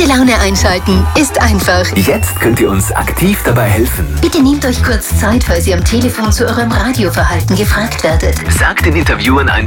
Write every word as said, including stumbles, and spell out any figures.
Gute Laune einschalten ist einfach. Jetzt könnt ihr uns aktiv dabei helfen. Bitte nehmt euch kurz Zeit, falls ihr am Telefon zu eurem Radioverhalten gefragt werdet. Sagt den Interviewern ein